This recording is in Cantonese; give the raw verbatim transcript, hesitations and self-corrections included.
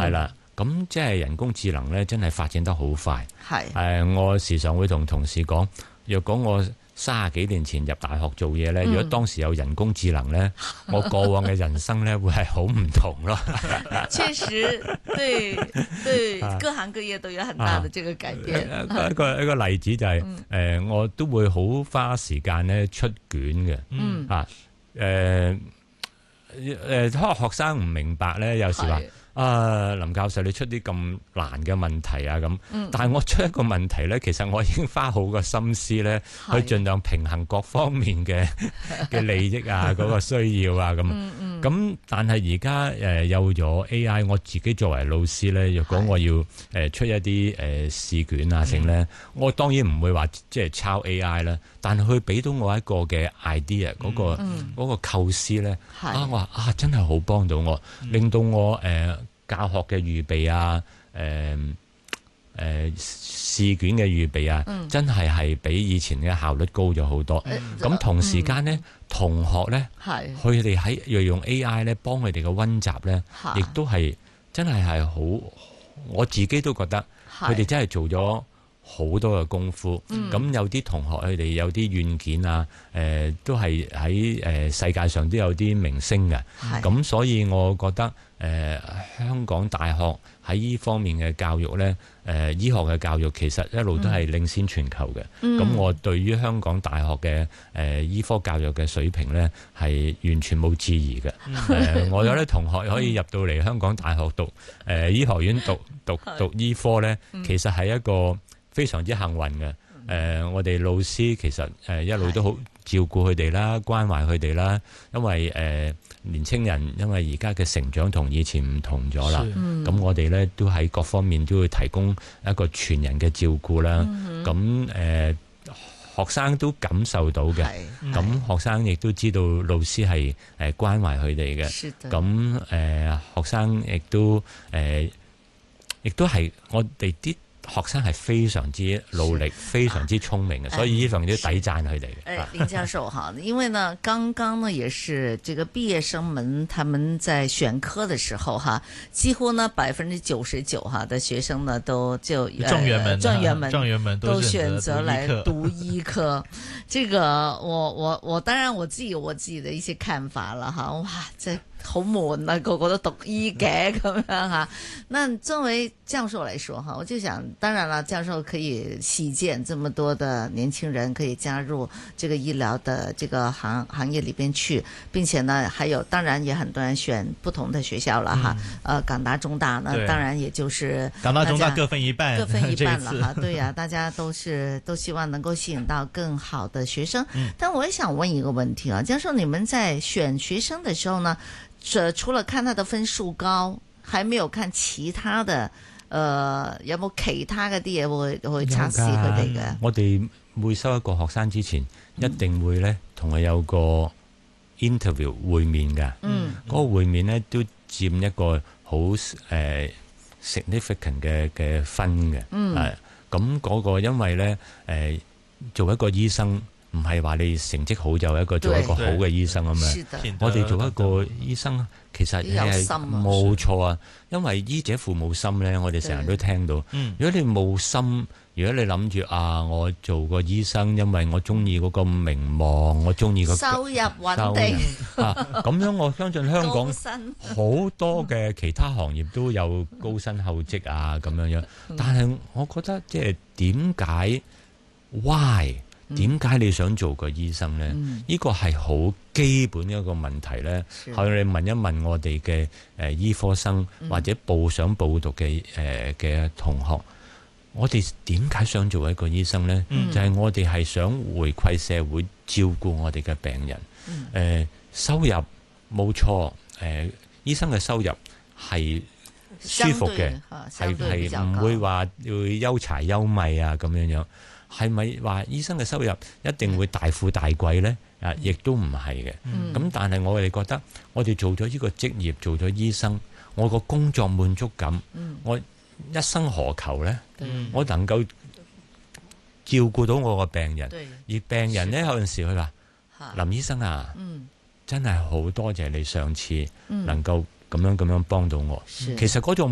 係啦。咁即係人工智能咧，真係發展得好快。 係誒、 呃，我時常會同同事講，若果我三十幾年前入大學做嘢咧，如果當時有人工智能咧，我過往嘅人生咧會係好唔同咯。 確實，對對，各行各業都有很大的這個改變。 啊、一個一個例子就係、是、誒、嗯呃，我都會好花時間咧出卷嘅。嗯啊誒誒，可能學生唔明白咧，有時話。啊，林教授，你出啲咁難嘅問題啊咁，嗯、但係我出一個問題咧，其實我已經花好個心思咧，去盡量平衡各方面嘅嘅利益啊，嗰個需要啊咁。咁、嗯嗯、但係而家誒有咗 A I， 我自己作為老師咧，若果我要誒出一啲誒試卷啊成咧，嗯、我當然唔會話即係抄 A I 啦，但係佢俾到我一個嘅 idea，嗰、嗰個嗰、嗯、個構思咧，啊我話啊真係好幫到我，嗯、令到我誒。呃教學嘅預備啊，誒、呃、誒、呃、試卷嘅預備啊，嗯、真係係比以前嘅效率高咗好多。咁、嗯、同時間咧，嗯、同學咧，佢哋喺要用 A I 咧幫佢哋嘅溫習咧，亦都係真係係好，我自己都覺得佢哋真係做咗好多嘅功夫。咁、嗯、有啲同學佢哋有啲軟件啊，誒、呃、都係喺誒世界上都有啲明星嘅。咁所以我覺得。誒、呃、香港大學喺呢方面嘅教育呢，誒、呃、醫學嘅教育其實一路都係領先全球嘅。咁、嗯、我對於香港大學嘅誒、呃、醫科教育嘅水平呢，係完全冇質疑嘅。誒、嗯呃、我有啲同學可以入到嚟香港大學讀誒、呃、醫學院讀讀讀醫科呢，其實係一個非常之幸運嘅。誒、呃、我哋老師其實誒一路都好照顧佢哋啦，關懷佢哋啦，因為誒。呃年青人因為而家嘅成長同以前唔同咗啦，咁、嗯、我哋咧都喺各方面都會提供一個全人嘅照顧啦。咁誒、嗯呃、學生都感受到嘅，咁學生亦都知道老師係誒關懷佢哋嘅。咁誒、呃、學生亦都誒亦都係我哋啲。學生係非常之努力，非常之聰明嘅，所以呢份都抵讚佢哋。 誒，林教授哈，因為呢，剛剛呢也是這個畢業生們他們在選科的時候哈，幾乎呢百分之九十九哈的學生呢都就狀元們， 狀元們， 狀元們都選擇來讀醫科。這個我我我當然我自己有我自己的一些看法了哈，哇，這。好悶啊，個個都讀醫嘅咁樣吓。那作為教授來說哈，我就想，當然啦，教授可以喜見這麼多的年輕人可以加入這個醫療的這個行行業裏邊去，並且呢，還有當然也很多人選不同的學校了哈。嗯、呃，港大、中大呢，當然也就是港大、中大各分一半， 各分一半了哈。對呀、啊，大家都是都希望能夠吸引到更好的學生。嗯、但我也想問一個問題啊，教授，你們在選學生的時候呢？除了看他的分數高，還沒有看其他的，誒、呃，有冇其他嗰啲嘢會會測試佢哋嘅？ 我哋每收一個學生之前，嗯、一定會咧同佢有個 interview 會面嘅。嗯，嗰個會面咧都佔一個好誒、呃、significant 嘅嘅分嘅。嗯，係咁嗰個，因為咧誒、呃、做一個醫生。唔係話你成績好就一個做一個好嘅醫生咁樣，我哋做一個醫生其實係冇錯啊，因為醫者父母心咧，我哋成日都聽到。如果你冇心，如果你諗住啊，我做個醫生，因為我中意嗰個名望，我中意個收入穩定啊，咁樣我相信香港好多嘅其他行業都有高薪厚職啊咁樣樣，但係我覺得即係點解 why？點解你想做個醫生呢？呢、嗯、個係好基本嘅一個問題呢。可以你問一問我哋嘅誒醫科生、嗯、或者報想報讀嘅誒嘅同學，我哋點解想做一個醫生呢？嗯、就係我哋係想回饋社會，照顧我哋嘅病人。誒、嗯呃、收入冇錯，誒、呃、醫生嘅收入係舒服嘅，係係唔會話要憂柴憂米啊咁樣樣。係咪話醫生嘅收入一定會大富大貴呢？啊，亦都唔係嘅。咁、嗯、但係我哋覺得，我哋做咗呢個職業，做咗醫生，我個工作滿足感，嗯、我一生何求呢？嗯、我能夠照顧到我個病人，對而病人呢，有陣時佢話：林醫生啊，嗯、真係好多謝你上次能夠咁樣咁樣幫到我。其實嗰種